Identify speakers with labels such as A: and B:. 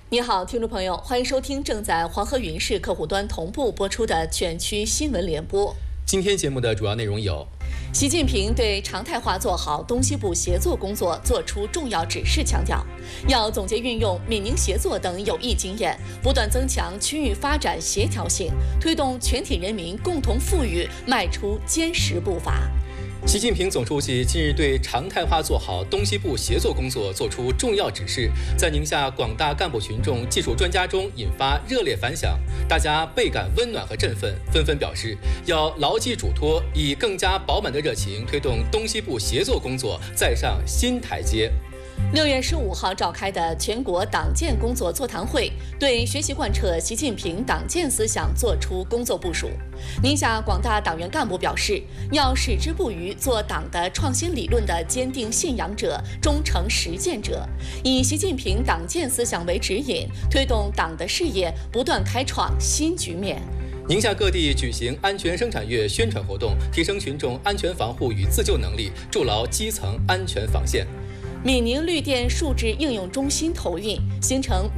A: 你好，听众朋友，欢迎收听正在黄河云市客户端同步播出的全区新闻联播。
B: 今天节目的主要内容有：
A: 习近平对常态化做好东西部协作工作作出重要指示，强调要总结运用闽宁协作等有益经验，不断增强区域发展协调性，推动全体人民共同富裕迈出坚实步伐。
B: 习近平总书记近日对常态化做好东西部协作工作作出重要指示，在宁夏广大干部群众、技术专家中引发热烈反响，大家倍感温暖和振奋，纷纷表示要牢记嘱托，以更加饱满的热情推动东西部协作工作再上新台阶。
A: 6月15号召开的全国党建工作座谈会，对学习贯彻习近平党建思想作出工作部署。宁夏广大党员干部表示，要矢志不渝，做党的创新理论的坚定信仰者、忠诚实践者，以习近平党建思想为指引，推动党的事业不断开创新局面。
B: 宁夏各地举行安全生产月宣传活动，提升群众安全防护与自救能力，筑牢基层安全防线。
A: 闽宁绿电数字应用中心投运，形成